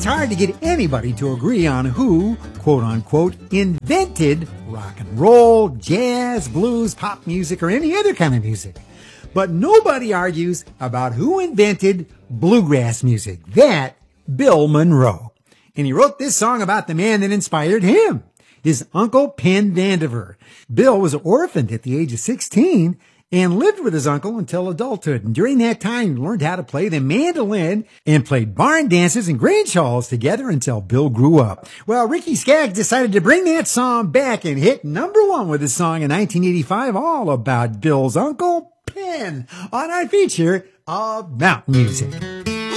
it's hard to get anybody to agree on who, quote unquote, invented rock and roll, jazz, blues, pop music, or any other kind of music. But nobody argues about who invented bluegrass music. That, Bill Monroe. And he wrote this song about the man that inspired him, his uncle Pen Vandiver. Bill was orphaned at the age of 16 and lived with his uncle until adulthood. And during that time, he learned how to play the mandolin and played barn dances and Grange halls together until Bill grew up. Well, Ricky Skaggs decided to bring that song back and hit #1 with his song in 1985, all about Bill's Uncle Pen, on our feature of Mountain Music.